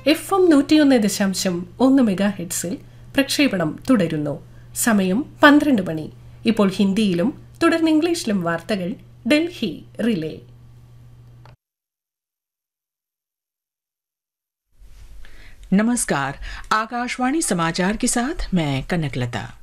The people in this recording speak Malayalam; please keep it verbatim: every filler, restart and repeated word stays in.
എഫ് എം നൂറ്റിയൊന്ന് ദശാംശം ഒന്ന് മെഗാ ഹെഡ്സിൽ പ്രക്ഷേപണം തുടരുന്നു. സമയം പന്ത്രണ്ട് മണി. ഇപ്പോൾ ഹിന്ദിയിലും തുടർന്ന് ഇംഗ്ലീഷിലും വാർത്തകൾ ഡൽഹി റിലേ. नमस्कार, आकाशवाणी समाचार के साथ मैं कनकलता।